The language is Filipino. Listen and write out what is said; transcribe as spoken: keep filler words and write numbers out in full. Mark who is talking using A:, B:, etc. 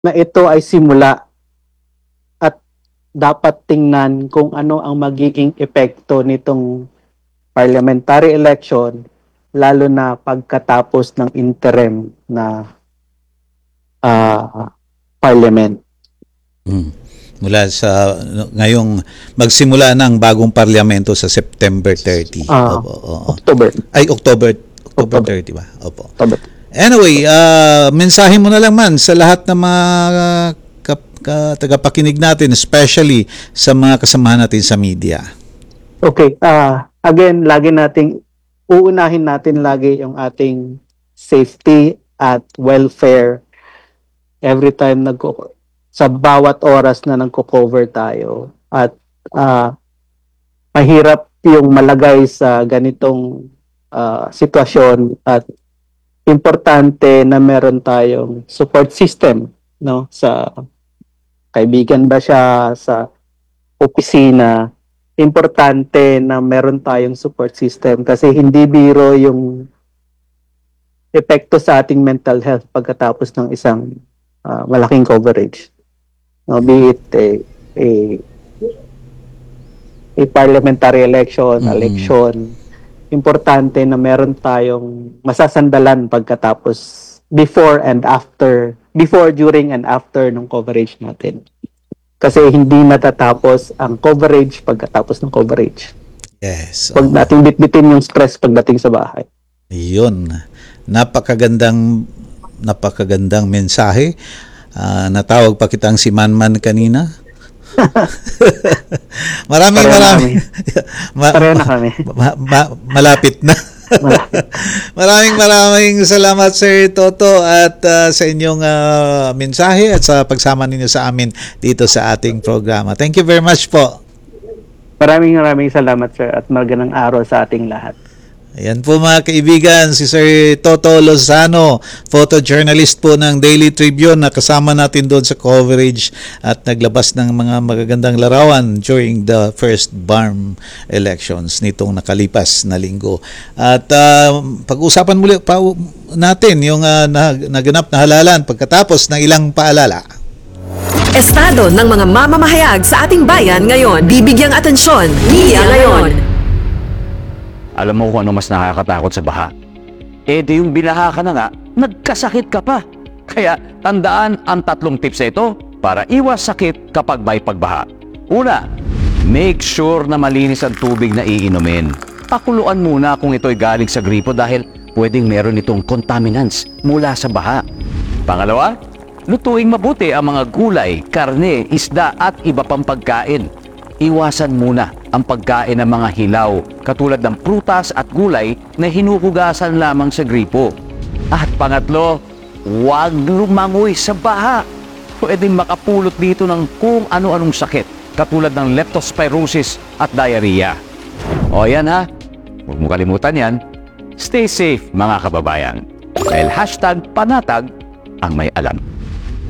A: na ito ay simula at dapat tingnan kung ano ang magiging epekto nitong parliamentary election, lalo na pagkatapos ng interim na uh, parliament.
B: Hmm. Mula sa ngayong magsimula ng bagong parlamento sa September thirty.
A: Uh,
B: Opo, oo.
A: October.
B: Ay, October, October,
A: October.
B: thirty ba? Opo.
A: October.
B: Anyway, uh, mensahe mo na lang man sa lahat ng mga ka- ka- tagapakinig natin, especially sa mga kasamahan natin sa media.
A: Okay. Uh, again, lagi nating, uunahin natin lagi yung ating safety at welfare every time nagko sa bawat oras na nagko-cover tayo. At uh, mahirap yung malagay sa ganitong uh, sitwasyon at importante na meron tayong support system, no, sa kaibigan ba siya, sa opisina. Importante na meron tayong support system kasi hindi biro yung epekto sa ating mental health pagkatapos ng isang uh, malaking coverage. No, be it a, a, a parliamentary election,
B: Mm-hmm.
A: election, importante na meron tayong masasandalan pagkatapos, before and after, before, during, and after ng coverage natin. Kasi hindi matatapos ang coverage pagkatapos ng coverage.
B: Yes.
A: Pag natin bitbitin yung stress pagdating sa bahay.
B: Yun. Napakagandang napakagandang mensahe. Uh, natawag pa kitang si Manman kanina. maraming
A: Pareho
B: maraming ma-
A: Pareho na kami.
B: ma- ma- malapit na.
A: Malapit.
B: maraming maraming salamat Sir Toto at uh, sa inyong uh, mensahe at sa pagsama ninyo sa amin dito sa ating programa. Thank you very much po.
A: Maraming maraming salamat, sir, at magandang araw sa ating lahat.
B: Ayan po mga kaibigan, si Sir Toto Lozano, photojournalist po ng Daily Tribune, na kasama natin doon sa coverage at naglabas ng mga magagandang larawan during the first B A R M elections nitong nakalipas na linggo. At uh, pag-usapan muli pa natin yung uh, naganap na halalan pagkatapos ng ilang paalala.
C: Estado ng mga mamamahayag sa ating bayan ngayon. Bibigyang atensyon. Media ngayon.
D: Alam mo kung ano mas nakakatakot sa baha? Eh di yung binaha ka na nga, nagkasakit ka pa. Kaya tandaan ang tatlong tips na ito para iwas sakit kapag may pagbaha. Una, make sure na malinis ang tubig na iinumin. Pakuluan muna kung ito'y galing sa gripo dahil pwedeng meron itong contaminants mula sa baha. Pangalawa, lutuing mabuti ang mga gulay, karne, isda at iba pang pagkain. Iwasan muna ang pagkain ng mga hilaw katulad ng prutas at gulay na hinuhugasan lamang sa gripo. At pangatlo, huwag lumangoy sa baha. Pwedeng makapulot dito ng kung ano-anong sakit katulad ng leptospirosis at diarrhea. O yan ha, huwag mo kalimutan yan. Stay safe mga kababayan. Dahil hashtag panatag ang may alam.